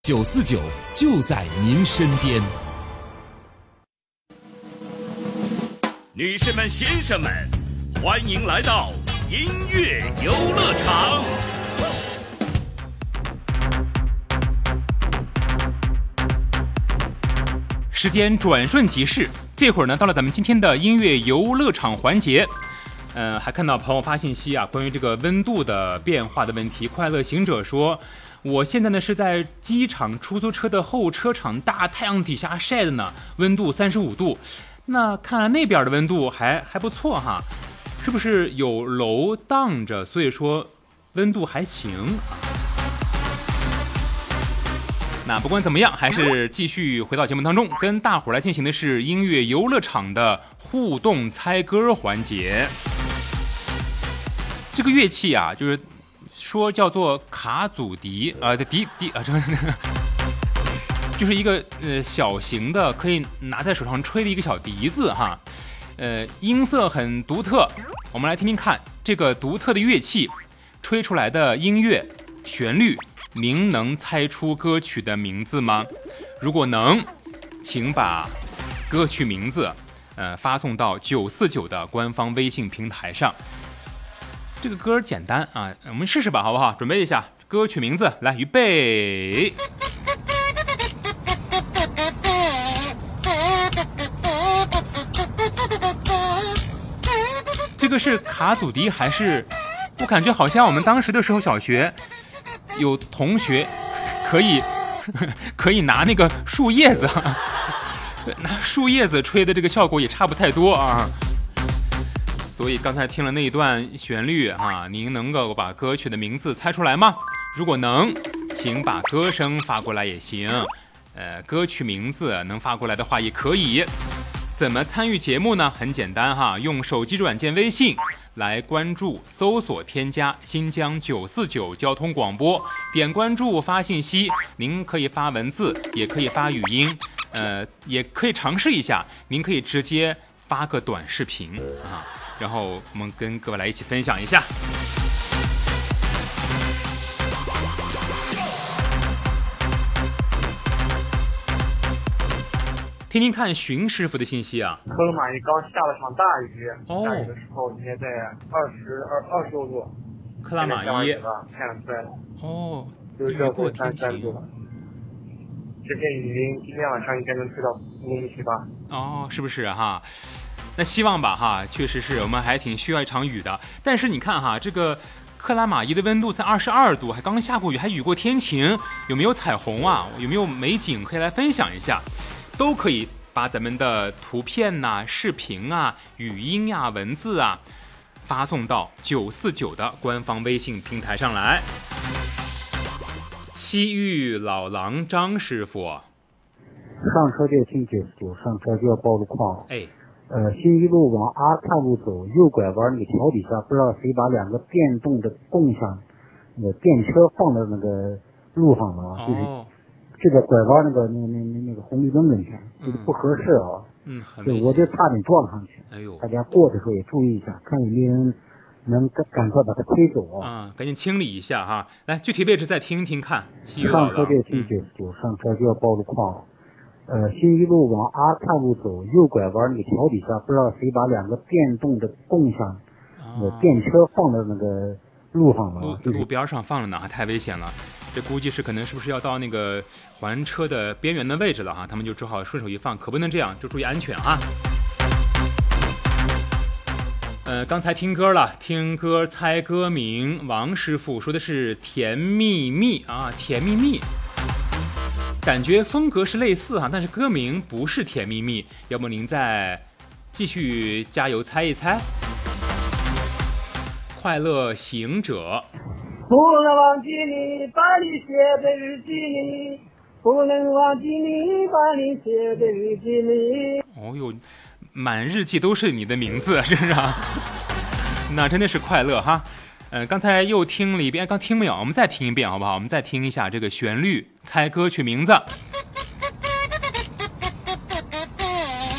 949就在您身边。 女士们、先生们，欢迎来到音乐游乐场。 时间转瞬即逝，这会儿呢，到了咱们今天的音乐游乐场环节。还看到朋友发信息啊，关于这个温度的变化的问题。快乐行者说，我现在呢是在机场出租车的后车场大太阳底下晒的呢，温度35度。那看来那边的温度还不错哈，是不是有楼挡着，所以说温度还行？那不管怎么样，还是继续回到节目当中，跟大伙来进行的是音乐游乐场的互动猜歌环节。这个乐器啊，就是说叫做卡祖笛啊，笛啊，这个就是一个小型的，可以拿在手上吹的一个小笛子哈。音色很独特，我们来听听看这个独特的乐器吹出来的音乐旋律，您能猜出歌曲的名字吗？如果能，请把歌曲名字发送到949的官方微信平台上。这个歌简单啊，我们试试吧，好不好？准备一下歌曲名字，来，预备。这个是卡祖笛还是？我感觉好像我们当时的时候小学有同学可以拿那个树叶子，拿树叶子吹的这个效果也差不太多啊。所以刚才听了那一段旋律啊，您能够把歌曲的名字猜出来吗？如果能，请把歌声发过来也行。歌曲名字能发过来的话也可以。怎么参与节目呢？很简单哈，用手机软件微信来关注、搜索、添加新疆949交通广播，点关注发信息。您可以发文字，也可以发语音，也可以尝试一下。您可以直接发个短视频啊，然后我们跟各位来一起分享一下。听听看荀师傅的信息啊。 科罗马伊刚下了场大雨，下雨的时候今天在20多度。 克拉玛依太阳出来了。 哦， 就是热过33度了。这片雨今天晚上应该能吹到5公里去吧？ 哦，是不是哈？那希望吧哈，确实是我们还挺需要一场雨的。但是你看哈，这个克拉玛依的温度在22度，还刚下过雨，还雨过天晴，有没有彩虹啊？有没有美景可以来分享一下？都可以把咱们的图片啊、视频啊、语音啊、文字啊发送到949的官方微信平台上来。西域老狼张师傅， 上车就听949，上车就要报路况。 哎， 新一路往阿岔路走，右拐弯那个桥底下，不知道谁把2个电动的共享电车放到那个路上了啊，就是这个拐弯那个红绿灯跟前，这个不合适啊。就我就差点撞上去。哎呦，大家过的时候也注意一下，看有没有人能赶快把它推走啊。 赶紧清理一下哈。来，具体位置再听一听看。 上车就听949，上车就要报路况。新一路往阿岔路走，右拐弯那个桥底下，不知道谁把2个电动的共享电车放到那个路上了。 路边上放了呢，太危险了。这估计是可能是不是要到那个还车的边缘的位置了哈，他们就只好顺手一放，可不能这样，就注意安全哈。刚才听歌了，听歌猜歌名，王师傅说的是甜蜜蜜啊，甜蜜蜜，感觉风格是类似哈，但是歌名不是甜蜜蜜，要不您再继续加油猜一猜。快乐行者， 不能忘记你把你写的日记里，不能忘记你把你写的日记里。 哦哟，满日记都是你的名字，是不是啊？那真的是快乐哈。刚才又听了一遍，刚听没有？我们再听一遍好不好？我们再听一下这个旋律，猜歌曲名字。